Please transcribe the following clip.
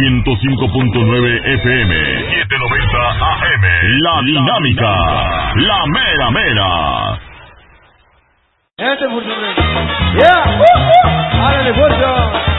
105.9 FM, 790 AM. La Dinámica, la mera mera. Este es mucho. ¡Ya! ¡Árale, fuerza!